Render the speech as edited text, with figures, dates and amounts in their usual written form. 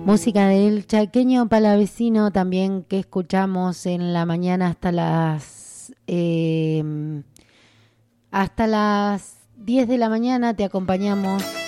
Música del Chaqueño Palavecino también, que escuchamos en la mañana hasta las 10 de la mañana. Te acompañamos